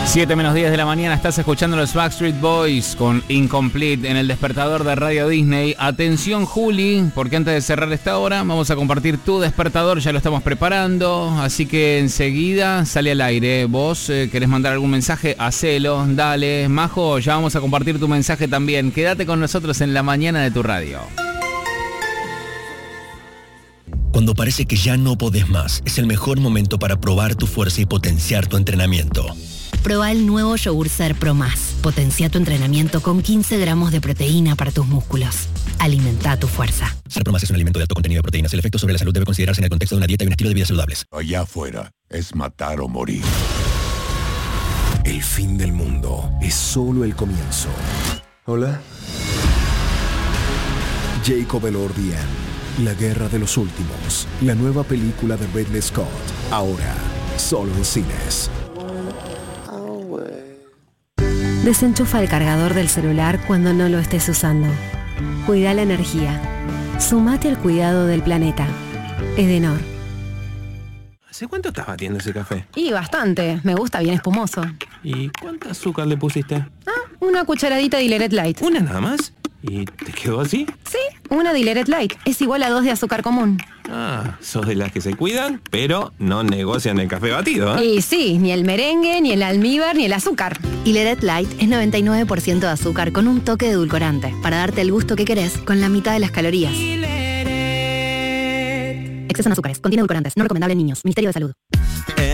7:10 de la mañana, estás escuchando los Backstreet Boys con Incomplete en el despertador de Radio Disney. Atención, Juli, porque antes de cerrar esta hora vamos a compartir tu despertador, ya lo estamos preparando, así que enseguida sale al aire. Vos querés mandar algún mensaje, hacelo, dale. Majo, ya vamos a compartir tu mensaje también. Quédate con nosotros en la mañana de tu radio. Cuando parece que ya no podés más, es el mejor momento para probar tu fuerza y potenciar tu entrenamiento. Proba el nuevo Yogur Ser Pro Más. Potencia tu entrenamiento con 15 gramos de proteína para tus músculos. Alimenta tu fuerza. Ser Pro Más es un alimento de alto contenido de proteínas. El efecto sobre la salud debe considerarse en el contexto de una dieta y un estilo de vida saludables. Allá afuera es matar o morir. El fin del mundo es solo el comienzo. Hola. Jacob Elordi en La Guerra de los Últimos. La nueva película de Ridley Scott. Ahora, solo en cines. Desenchufa el cargador del celular cuando no lo estés usando. Cuida la energía. Sumate al cuidado del planeta. Edenor. ¿Hace cuánto estás batiendo ese café? Y bastante. Me gusta bien espumoso. ¿Y cuánto azúcar le pusiste? Una cucharadita de Dilleret Light. ¿Una nada más? ¿Y te quedó así? Sí, una Dilleret Light. Es igual a 2 de azúcar común. Sos de las que se cuidan, pero no negocian el café batido, ¿eh? Y sí, ni el merengue, ni el almíbar, ni el azúcar. Dilleret Light es 99% de azúcar con un toque de edulcorante, para darte el gusto que querés con la mitad de las calorías. Exceso en azúcares, contiene edulcorantes, no recomendable en niños. Ministerio de Salud.